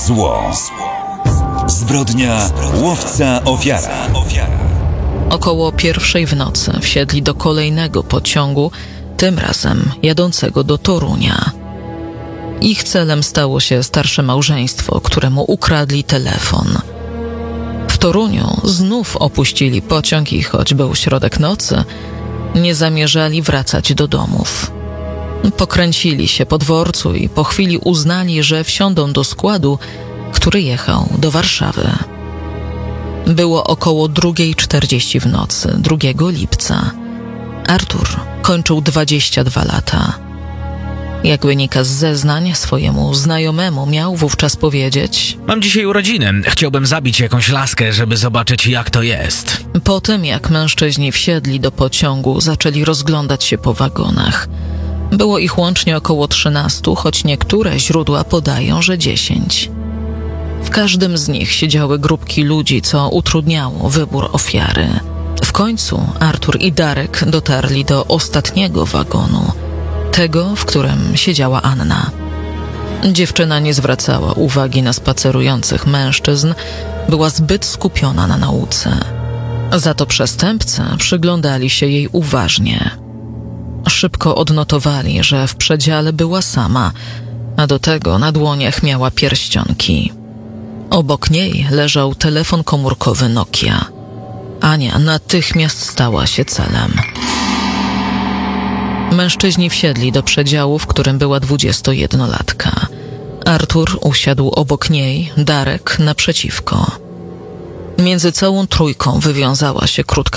Zło. Zbrodnia łowca ofiara. Około 1:00 w nocy wsiedli do kolejnego pociągu, tym razem jadącego do Torunia. Ich celem stało się starsze małżeństwo, któremu ukradli telefon. W Toruniu znów opuścili pociąg i choć był środek nocy, nie zamierzali wracać do domów. Pokręcili się po dworcu i po chwili uznali, że wsiądą do składu, który jechał do Warszawy. Było około 2:40 w nocy, 2 lipca. Artur kończył 22 lata. Jak wynika z zeznań, swojemu znajomemu miał wówczas powiedzieć: Mam dzisiaj urodziny, chciałbym zabić jakąś laskę, żeby zobaczyć, jak to jest. Po tym, jak mężczyźni wsiedli do pociągu, zaczęli rozglądać się po wagonach. Było ich łącznie około 13, choć niektóre źródła podają, że 10. W każdym z nich siedziały grupki ludzi, co utrudniało wybór ofiary. W końcu Artur i Darek dotarli do ostatniego wagonu, tego, w którym siedziała Anna. Dziewczyna nie zwracała uwagi na spacerujących mężczyzn, była zbyt skupiona na nauce. Za to przestępcy przyglądali się jej uważnie. Szybko odnotowali, że w przedziale była sama, a do tego na dłoniach miała pierścionki. Obok niej leżał telefon komórkowy Nokia. Ania natychmiast stała się celem. Mężczyźni wsiedli do przedziału, w którym była 21-latka. Artur usiadł obok niej, Darek naprzeciwko. Między całą trójką wywiązała się krótka